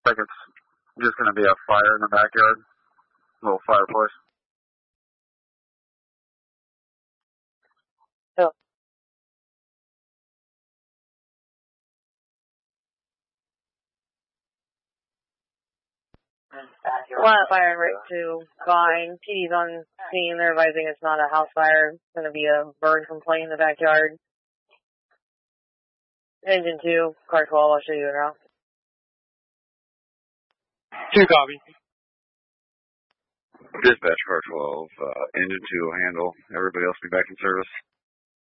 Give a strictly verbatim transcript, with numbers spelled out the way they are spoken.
Like it's just going to be a fire in the backyard. A little fireplace. Oh. Well, fire right to fine. P D's on scene. They're advising it's not a house fire. It's going to be a bird complaint in the backyard. Engine two, car twelve, I'll show you the route. Two copy. Dispatch car twelve, uh, engine two will handle. Everybody else be back in service.